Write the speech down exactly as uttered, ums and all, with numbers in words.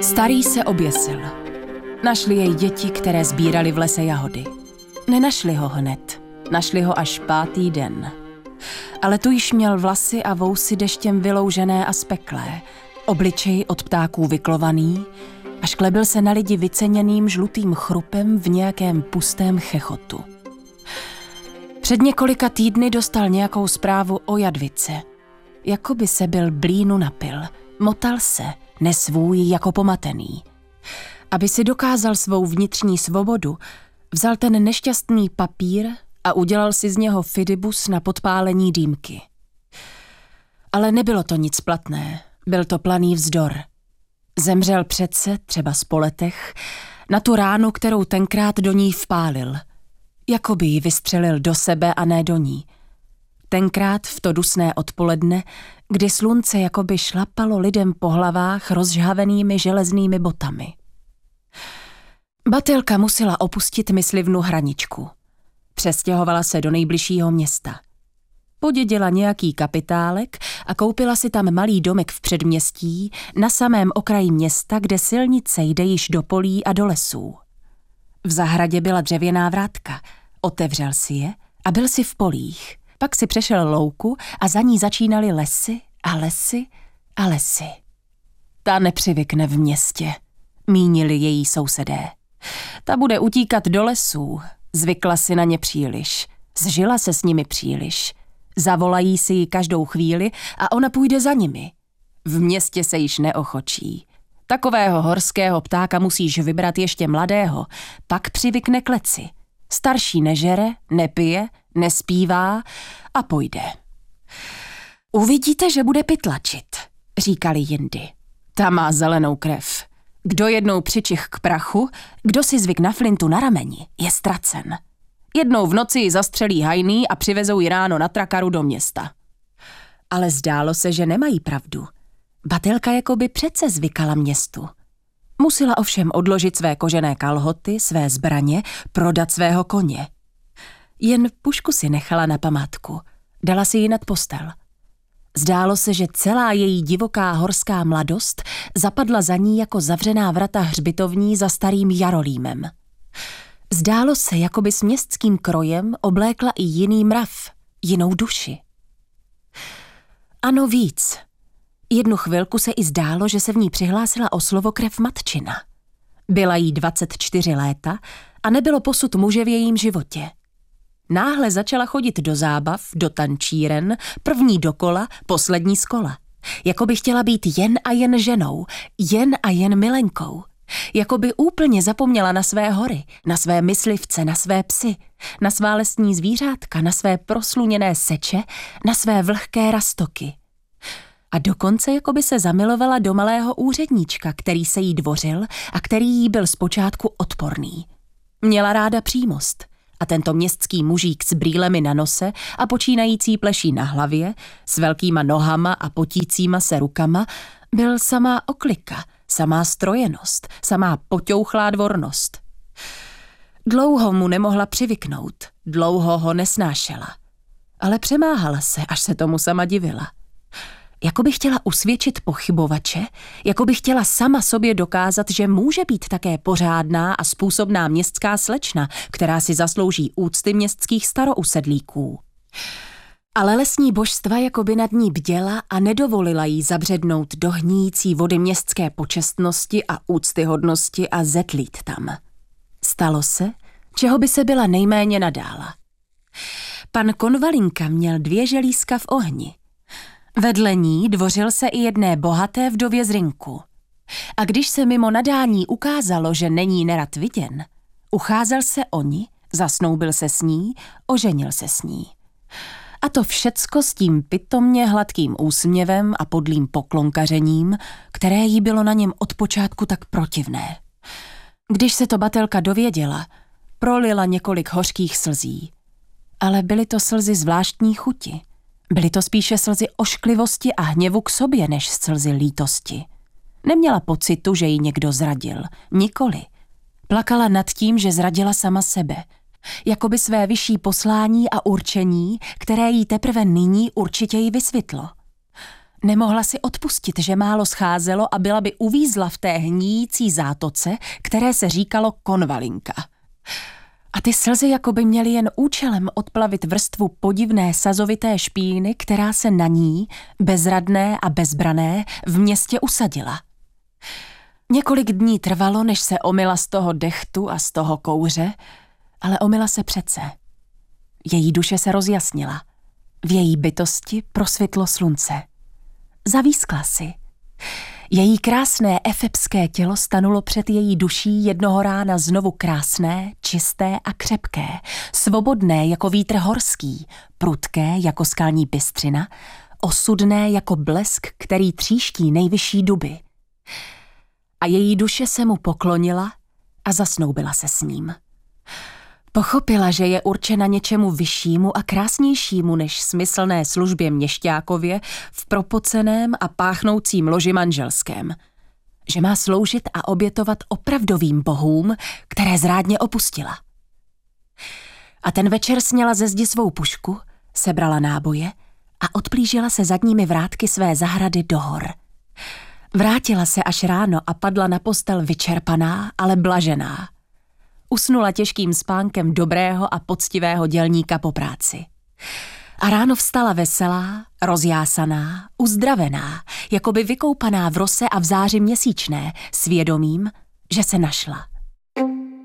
Starý se oběsil. Našli jej děti, které sbírali v lese jahody. Nenašli ho hned, našli ho až pátý den. Ale tu již měl vlasy a vousy deštěm vyloužené a speklé, obličej od ptáků vyklovaný a šklebil se na lidi vyceněným žlutým chrupem v nějakém pustém chechotu. Před několika týdny dostal nějakou zprávu o Jadvice. Jakoby se byl blínu napil, motal se, nesvůj jako pomatený. Aby si dokázal svou vnitřní svobodu, vzal ten nešťastný papír a udělal si z něho fidibus na podpálení dýmky. Ale nebylo to nic platné, byl to planý vzdor. Zemřel přece, třeba po letech, na tu ránu, kterou tenkrát do ní vpálil. Jakoby ji vystřelil do sebe a ne do ní. Tenkrát v to dusné odpoledne, kdy slunce jakoby šlapalo lidem po hlavách rozžhavenými železnými botami. Batylka musela opustit myslivnu Hraničku. Přestěhovala se do nejbližšího města. Podědila nějaký kapitálek a koupila si tam malý domek v předměstí na samém okraji města, kde silnice jde již do polí a do lesů. V zahradě byla dřevěná vrátka, otevřel si je a byl si v polích. Pak si přešel louku a za ní začínaly lesy a lesy a lesy. Ta nepřivykne v městě, mínili její sousedé. Ta bude utíkat do lesů, zvykla si na ně příliš, zžila se s nimi příliš. Zavolají si ji každou chvíli a ona půjde za nimi. V městě se již neochočí. Takového horského ptáka musíš vybrat ještě mladého, pak přivykne k leci. Starší nežere, nepije, nespívá a pojde. Uvidíte, že bude pytlačit, říkali jindy. Ta má zelenou krev. Kdo jednou přičich k prachu, kdo si zvyk na flintu na rameni, je ztracen. Jednou v noci ji zastřelí hajný a přivezou ji ráno na trakaru do města. Ale zdálo se, že nemají pravdu. Batylka jakoby přece zvykala městu. Musela ovšem odložit své kožené kalhoty, své zbraně, prodat svého koně. Jen pušku si nechala na památku. Dala si ji nad postel. Zdálo se, že celá její divoká horská mladost zapadla za ní jako zavřená vrata hřbitovní za starým Jarolímem. Zdálo se, jako by s městským krojem oblékla i jiný mrav, jinou duši. Ano, víc. Jednu chvilku se i zdálo, že se v ní přihlásila o slovo krev matčina. Byla jí dvacet čtyři léta a nebylo posud muže v jejím životě. Náhle začala chodit do zábav, do tančíren, první dokola, poslední z kola. Jako by chtěla být jen a jen ženou, jen a jen milenkou. Jako by úplně zapomněla na své hory, na své myslivce, na své psy, na svá lesní zvířátka, na své prosluněné seče, na své vlhké rastoky. A dokonce jako by se zamilovala do malého úředníčka, který se jí dvořil a který jí byl zpočátku odporný. Měla ráda přímost a tento městský mužík s brýlemi na nose a počínající pleší na hlavě, s velkýma nohama a potícíma se rukama, byl samá oklika, samá strojenost, samá poťouchlá dvornost. Dlouho mu nemohla přivyknout, dlouho ho nesnášela, ale přemáhala se, až se tomu sama divila. Jako by chtěla usvědčit pochybovače, jako by chtěla sama sobě dokázat, že může být také pořádná a způsobná městská slečna, která si zaslouží úcty městských starousedlíků. Ale lesní božstva jako by nad ní bděla a nedovolila jí zabřednout do hníjící vody městské počestnosti a úctyhodnosti a zetlít tam. Stalo se, čeho by se byla nejméně nadála. Pan Konvalinka měl dvě želízka v ohni. Vedle ní dvořil se i jedné bohaté vdově z rynku. A když se mimo nadání ukázalo, že není nerad viděn, ucházel se o ní, zasnoubil se s ní, oženil se s ní. A to všecko s tím pitomně hladkým úsměvem a podlým poklonkařením, které jí bylo na něm od počátku tak protivné. Když se to Batylka dověděla, prolila několik hořkých slzí. Ale byly to slzy zvláštní chuti. Byly to spíše slzy ošklivosti a hněvu k sobě, než slzy lítosti. Neměla pocitu, že ji někdo zradil. Nikoli. Plakala nad tím, že zradila sama sebe. Jakoby své vyšší poslání a určení, které jí teprve nyní určitě jí vysvětlo. Nemohla si odpustit, že málo scházelo a byla by uvízla v té hníjící zátoce, které se říkalo konvalinka. A ty slzy jako by měly jen účelem odplavit vrstvu podivné sazovité špíny, která se na ní, bezradné a bezbrané, v městě usadila. Několik dní trvalo, než se omyla z toho dechtu a z toho kouře, ale omyla se přece. Její duše se rozjasnila. V její bytosti prosvitlo slunce. Zavískla si. Její krásné efebské tělo stanulo před její duší jednoho rána znovu krásné, čisté a křepké, svobodné jako vítr horský, prudké jako skalní bystřina, osudné jako blesk, který tříští nejvyšší duby. A její duše se mu poklonila a zasnoubila se s ním. Pochopila, že je určena něčemu vyššímu a krásnějšímu než smyslné službě měšťákově v propoceném a páchnoucím loži manželském. Že má sloužit a obětovat opravdovým bohům, které zrádně opustila. A ten večer sněla ze zdi svou pušku, sebrala náboje a odplížila se zadními vrátky své zahrady do hor. Vrátila se až ráno a padla na postel vyčerpaná, ale blažená. Usnula těžkým spánkem dobrého a poctivého dělníka po práci. A ráno vstala veselá, rozjásaná, uzdravená, jako by vykoupaná v rose a v záři měsíčné, s vědomím, že se našla.